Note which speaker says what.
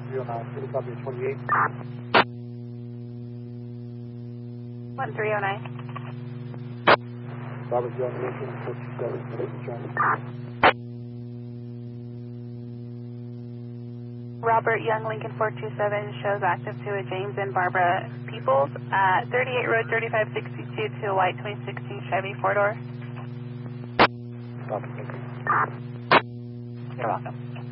Speaker 1: 1309, city copy 28.
Speaker 2: 1309.
Speaker 1: Robert Young Lincoln 427, Clayton Jones.
Speaker 2: Robert Young Lincoln 427 shows active to a James and Barbara Peoples at 38 Road 3562 to a white 2016 Chevy 4-door.
Speaker 1: Copy, thank you.
Speaker 2: You're welcome.